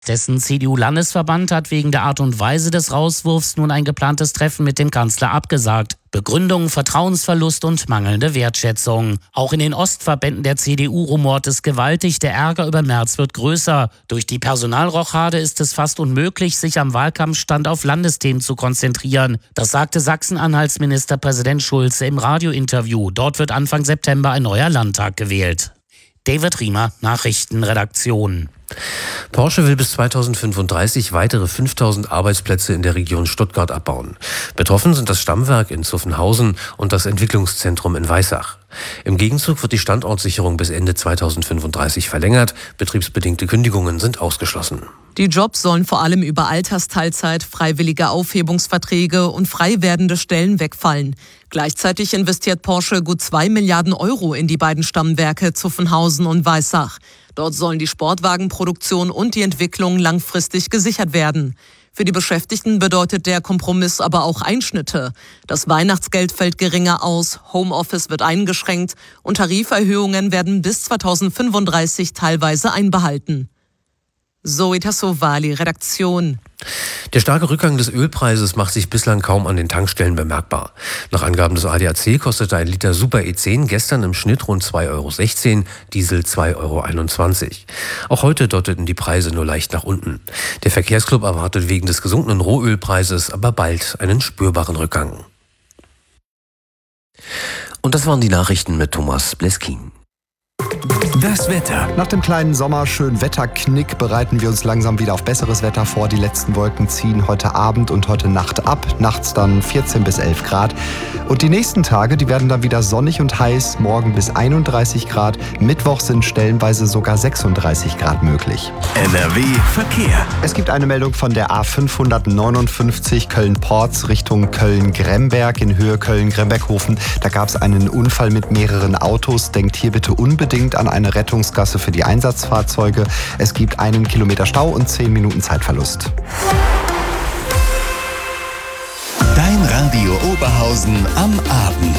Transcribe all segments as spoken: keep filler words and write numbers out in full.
Dessen C D U-Landesverband hat wegen der Art und Weise des Rauswurfs nun ein geplantes Treffen mit dem Kanzler abgesagt. Begründung: Vertrauensverlust und mangelnde Wertschätzung. Auch in den Ostverbänden der C D U rumort es gewaltig. Der Ärger über Merz wird größer. Durch die Personalrochade ist es fast unmöglich, sich am Wahlkampfstand auf Landesthemen zu konzentrieren. Das sagte Sachsen-Anhalts Ministerpräsident Schulze im Radiointerview. Dort wird Anfang September ein neuer Landtag gewählt. David Riemer, Nachrichtenredaktion. Porsche will bis zweitausendfünfunddreißig weitere fünftausend Arbeitsplätze in der Region Stuttgart abbauen. Betroffen sind das Stammwerk in Zuffenhausen und das Entwicklungszentrum in Weissach. Im Gegenzug wird die Standortsicherung bis Ende zweitausendfünfunddreißig verlängert. Betriebsbedingte Kündigungen sind ausgeschlossen. Die Jobs sollen vor allem über Altersteilzeit, freiwillige Aufhebungsverträge und frei werdende Stellen wegfallen. Gleichzeitig investiert Porsche gut zwei Milliarden Euro in die beiden Stammwerke Zuffenhausen und Weissach. Dort sollen die Sportwagenproduktion und die Entwicklung langfristig gesichert werden. Für die Beschäftigten bedeutet der Kompromiss aber auch Einschnitte. Das Weihnachtsgeld fällt geringer aus, Homeoffice wird eingeschränkt und Tariferhöhungen werden bis zweitausendfünfunddreißig teilweise einbehalten. Zoe Tassovali, Redaktion. Der starke Rückgang des Ölpreises macht sich bislang kaum an den Tankstellen bemerkbar. Nach Angaben des A D A C kostete ein Liter Super E zehn gestern im Schnitt rund zwei Euro sechzehn, Diesel zwei Euro einundzwanzig. Auch heute deuteten die Preise nur leicht nach unten. Der Verkehrsclub erwartet wegen des gesunkenen Rohölpreises aber bald einen spürbaren Rückgang. Und das waren die Nachrichten mit Thomas Bleskin. Das Wetter. Nach dem kleinen Sommer schön Wetterknick bereiten wir uns langsam wieder auf besseres Wetter vor. Die letzten Wolken ziehen heute Abend und heute Nacht ab. Nachts dann vierzehn bis elf Grad. Und die nächsten Tage, die werden dann wieder sonnig und heiß. Morgen bis einunddreißig Grad. Mittwoch sind stellenweise sogar sechsunddreißig Grad möglich. N R W Verkehr. Es gibt eine Meldung von der A fünfhundertneunundfünfzig Köln-Porz Richtung Köln-Gremberg in Höhe Köln-Gremberghofen. Da gab es einen Unfall mit mehreren Autos. Denkt hier bitte unbedingt an eine Rettungsgasse für die Einsatzfahrzeuge. Es gibt einen Kilometer Stau und zehn Minuten Zeitverlust. Dein Radio Oberhausen am Abend.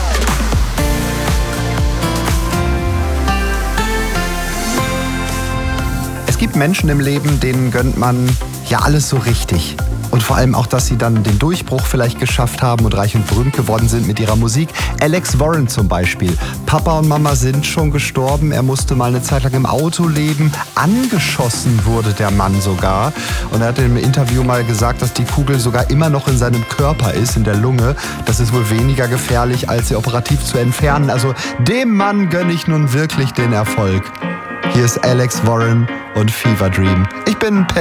Es gibt Menschen im Leben, denen gönnt man ja alles so richtig. Und vor allem auch, dass sie dann den Durchbruch vielleicht geschafft haben und reich und berühmt geworden sind mit ihrer Musik. Alex Warren zum Beispiel. Papa und Mama sind schon gestorben. Er musste mal eine Zeit lang im Auto leben. Angeschossen wurde der Mann sogar. Und er hat im Interview mal gesagt, dass die Kugel sogar immer noch in seinem Körper ist, in der Lunge. Das ist wohl weniger gefährlich, als sie operativ zu entfernen. Also dem Mann gönne ich nun wirklich den Erfolg. Hier ist Alex Warren und Fever Dream. Ich bin